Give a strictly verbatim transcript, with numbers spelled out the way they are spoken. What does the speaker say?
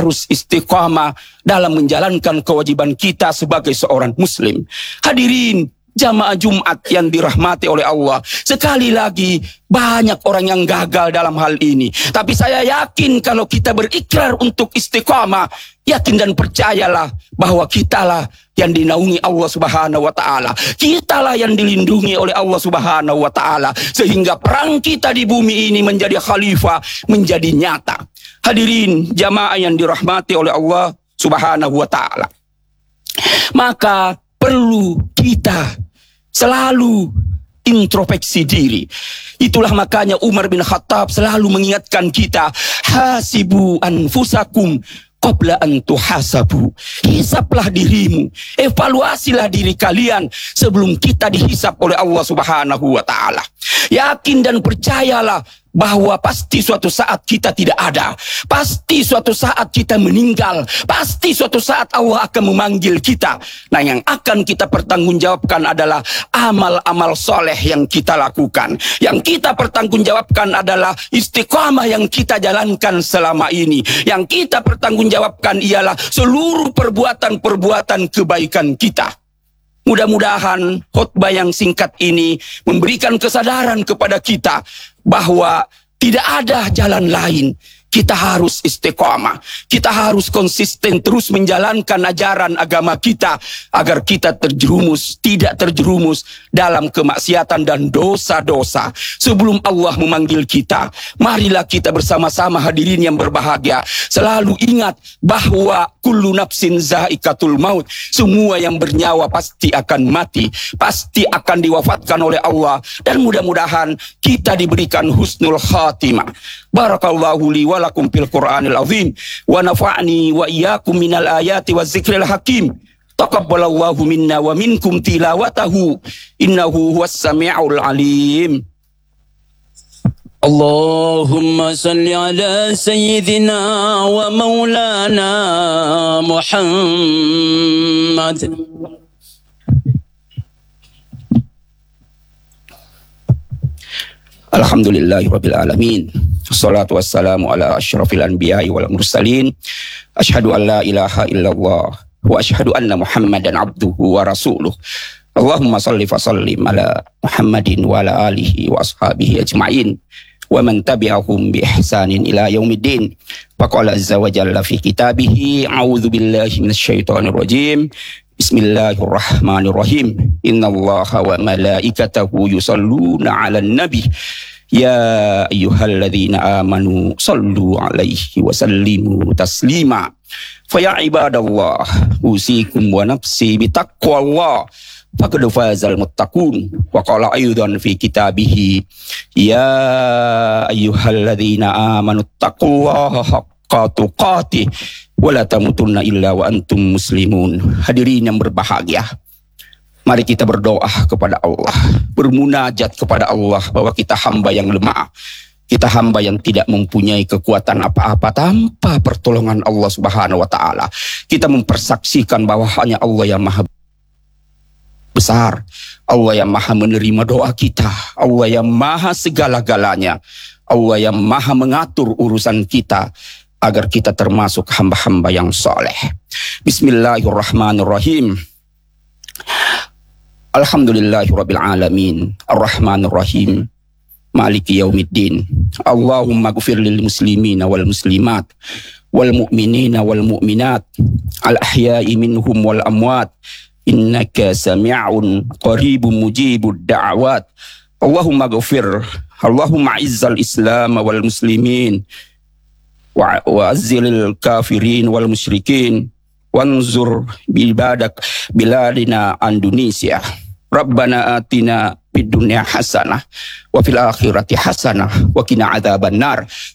harus istiqamah dalam menjalankan kewajiban kita sebagai seorang muslim. Hadirin jamaah Jumat yang dirahmati oleh Allah, sekali lagi banyak orang yang gagal dalam hal ini. Tapi saya yakin kalau kita berikrar untuk istiqamah, yakin dan percayalah bahwa kitalah yang dinaungi Allah Subhanahu wa taala. Kitalah yang dilindungi oleh Allah Subhanahu wa taala, sehingga perang kita di bumi ini menjadi khalifah, menjadi nyata. Hadirin jamaah yang dirahmati oleh Allah Subhanahu wa taala. Maka perlu kita selalu introspeksi diri. Itulah makanya Umar bin Khattab selalu mengingatkan kita, hasibu anfusakum qabla an tuhasabu. Hisaplah dirimu, evaluasilah diri kalian sebelum kita dihisap oleh Allah Subhanahu wa taala. Yakin dan percayalah bahwa pasti suatu saat kita tidak ada, pasti suatu saat kita meninggal, pasti suatu saat Allah akan memanggil kita. Nah, yang akan kita pertanggungjawabkan adalah amal-amal soleh yang kita lakukan. Yang kita pertanggungjawabkan adalah istiqamah yang kita jalankan selama ini. Yang kita pertanggungjawabkan ialah seluruh perbuatan-perbuatan kebaikan kita. Mudah-mudahan khutbah yang singkat ini memberikan kesadaran kepada kita bahwa tidak ada jalan lain. Kita harus istiqamah. Kita harus konsisten terus menjalankan ajaran agama kita agar kita terjerumus, tidak terjerumus dalam kemaksiatan dan dosa-dosa. Sebelum Allah memanggil kita, marilah kita bersama-sama hadirin yang berbahagia selalu ingat bahwa kullu nafsin zaikatul maut. Semua yang bernyawa pasti akan mati, pasti akan diwafatkan oleh Allah, dan mudah-mudahan kita diberikan husnul khatimah. Barakallahu li wa lakum fil Qur'anil azim wa nafa'ni wa iyyakum minal ayati waz zikril hakim. Taqabbalallahu minna wa minkum tilawatahu innahu huwas samiul alim. Allahumma salli ala sayyidina wa maulana Muhammad. Alhamdulillahirabbil alamin. Wassalatu wassalamu ala asyrafil anbiya'i wal mursalin. Asyhadu an la ilaha illallah wa asyhadu anna Muhammadan abduhu wa rasuluh. Allahumma salli fa sallim ala Muhammadin wa ala alihi wa ashabihi ajma'in wa man tabi'ahum bi ihsanin ila yaumiddin. Faqala azza wa jalla fi kitabihi, a'udzu billahi minasyaitonir rajim. Bismillahirrahmanirrahim. Innallaha wa malaikatahu yusalluna 'alan nabi. Ya ayyuhalladzina amanu sallu 'alaihi wa sallimu taslima. Fa ya ibadallah, usikum wa nafsi bitaqwallah. Faqad fazal muttaqun. Wa qala aidan fi kitabihi, ya ayyuhalladzina amanu taqullaha haqqa tuqatih wa la tamutunna illa wa antum muslimun. Hadirin yang berbahagia, mari kita berdoa kepada Allah, bermunajat kepada Allah bahwa kita hamba yang lemah, kita hamba yang tidak mempunyai kekuatan apa-apa tanpa pertolongan Allah Subhanahu wa taala. Kita mempersaksikan bahwa hanya Allah yang maha besar, Allah yang maha menerima doa kita, Allah yang maha segala-galanya, Allah yang maha mengatur urusan kita agar kita termasuk hamba-hamba yang soleh. Bismillahirrahmanirrahim. Alhamdulillahirabbil alamin, arrahmanir rahim, maliki yaumiddin. Allahumma ighfir lil muslimina wal muslimat wal mu'minina wal mu'minat al ahya'i minhum wal amwat innaka sami'un qaribun mujibud da'awat. Allahumma ighfir, Allahumma izzal islam wal muslimin wa azzilil kafirin wal musyrikin wanzur bibadak biladina Indonesia. Rabbana atina fid dunya hasanah wa fil akhirati hasanah wa qina adzabannar.